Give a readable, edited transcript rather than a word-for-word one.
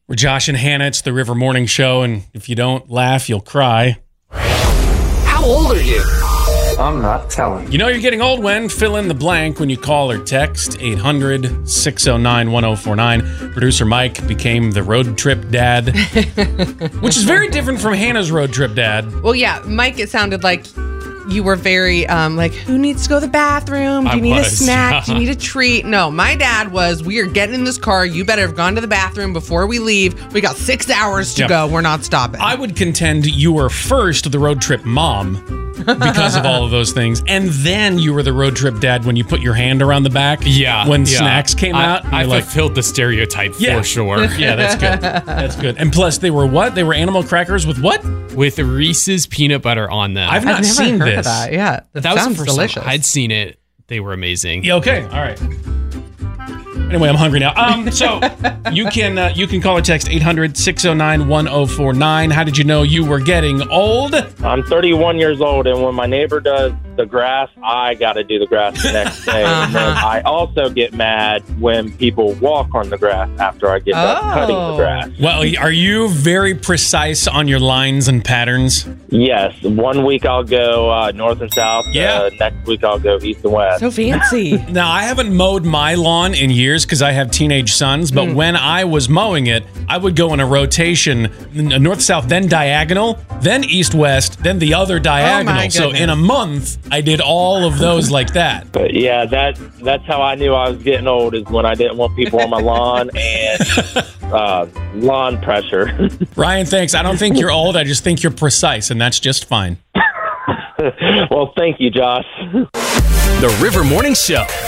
We're Josh and Hannah. It's the River Morning Show, and if you don't laugh, you'll cry. How old are you? I'm not telling. You know you're getting old when? Fill in the blank when you call or text 800-609-1049. Producer Mike became the road trip dad, which is very different from Hannah's road trip dad. Well, yeah, Mike, it sounded like you were very, who needs to go to the bathroom? Do you need a snack? Yeah. Do you need a treat? No, my dad was, we are getting in this car. You better have gone to the bathroom before we leave. We got 6 hours to go. We're not stopping. I would contend you were first the road trip mom because of all of those things. And then you were the road trip dad when you put your hand around the back when snacks came out. I fulfilled the stereotype for sure. Yeah, that's good. That's good. And plus, they were what? They were animal crackers with what? With Reese's peanut butter on them. I've not seen heard this. Of that. Yeah, that was sounds the first delicious. time I'd seen it. They were amazing. Yeah, okay. All right. Anyway, I'm hungry now. So you can call or text 800-609-1049. How did you know you were getting old? I'm 31 years old, and when my neighbor does the grass, I got to do the grass the next day. And then I also get mad when people walk on the grass after I get done cutting the grass. Well, are you very precise on your lines and patterns? Yes. 1 week I'll go north and south. Yeah. Next week I'll go east and west. So fancy. Now, I haven't mowed my lawn in years because I have teenage sons, but when I was mowing it, I would go in a rotation, north-south, then diagonal, then east-west, then the other diagonal. So in a month, I did all of those like that. But yeah, that's how I knew I was getting old, is when I didn't want people on my lawn and lawn pressure. Ryan, thanks. I don't think you're old. I just think you're precise, and that's just fine. Well, thank you, Josh. The River Morning Show.